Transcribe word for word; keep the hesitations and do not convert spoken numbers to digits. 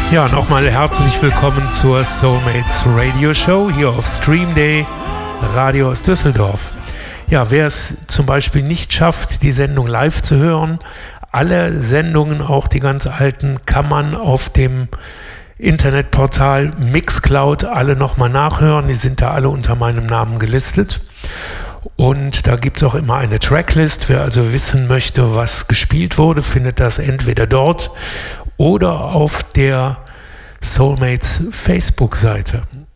Ja, nochmal herzlich willkommen zur Soulmates Radio Show hier auf Stream Day Radio aus Düsseldorf. Ja, wer es zum Beispiel nicht schafft, die Sendung live zu hören, alle Sendungen, auch die ganz alten, kann man auf dem Internetportal Mixcloud alle nochmal nachhören. Die sind da alle unter meinem Namen gelistet. Und da gibt es auch immer eine Tracklist. Wer also wissen möchte, was gespielt wurde, findet das entweder dort oder auf der Soulmates Facebook-Seite.